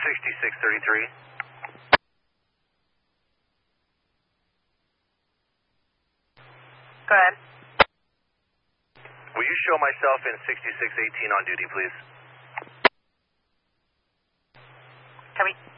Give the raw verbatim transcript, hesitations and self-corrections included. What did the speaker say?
sixty-six thirty-three. Go ahead. Will you show myself in sixty-six eighteen on duty, please? Copy.